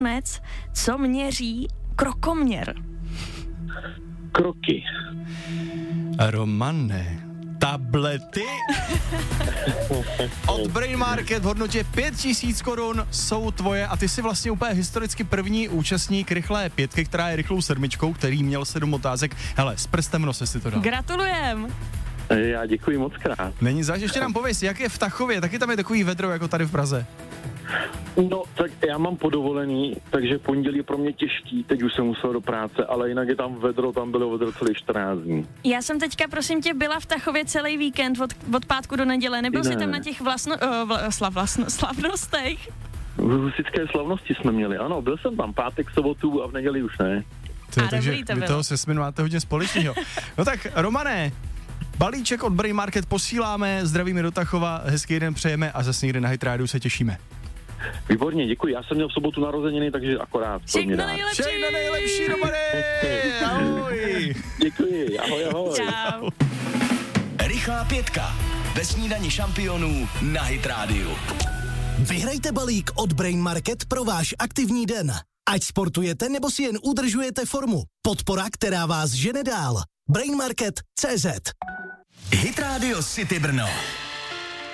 Nec, co měří krokoměr? Kroky. Romane, tablety od Brain Market v hodnotě 5000 korun jsou tvoje a ty jsi vlastně úplně historicky první účastník rychlé pětky, která je rychlou sedmičkou, který měl 7 otázek. Hele, s prstem nose si to dal. Gratulujem. Já děkuji moc krát. Není zač, ještě nám pověs, jak je v Tachově, taky tam je takový vedro jako tady v Praze. No, tak já mám podovolený, takže pondělí je pro mě těžký, teď už jsem musel do práce, ale jinak je tam vedro, tam bylo vedro celý 14 dní. Já jsem teďka, prosím tě, byla v Tachově celý víkend od pátku do neděle. Nebyl jsi tam na těch slavnostech? Husické slavnosti jsme měli, ano, byl jsem tam pátek, sobotu a v neděli už ne. Takže vy toho se máte hodně společného. No tak, Romane, balíček od Brain Market posíláme, zdravíme do Tachova, hezký den přejeme a zase někde na Hit Radio se těšíme. Výborně, děkuji, já jsem měl v sobotu narozeniny, takže akorát. Všechno nejlepší! Všechno nejlepší, Romane! Ahoj! Děkuji, ahoj, ahoj. Čau. Rychlá pětka ve snídani šampionů na Hit Radio. Vyhrajte balík od Brain Market pro váš aktivní den. Ať sportujete nebo si jen udržujete formu. Podpora, která vás žene dál. Brainmarket.cz Hit Radio City Brno.